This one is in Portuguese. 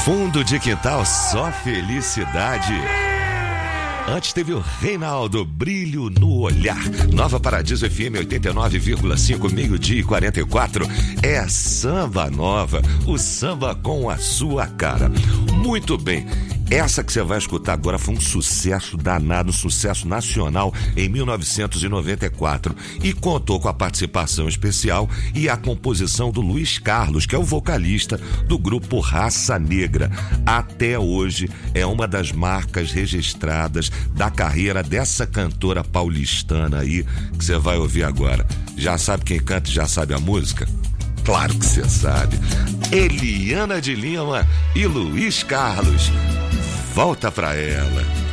Fundo de quintal, só felicidade. Antes teve o Reinaldo, Brilho no Olhar. Nova Paradiso FM 89,5, 12:44. É samba nova, o samba com a sua cara. Muito bem. Essa que você vai escutar agora foi um sucesso danado, um sucesso nacional em 1994 e contou com a participação especial e a composição do Luiz Carlos, que é o vocalista do grupo Raça Negra. Até hoje é uma das marcas registradas da carreira dessa cantora paulistana aí que você vai ouvir agora. Já sabe quem canta e já sabe a música? Claro que você sabe. Eliana de Lima e Luiz Carlos. Volta pra ela.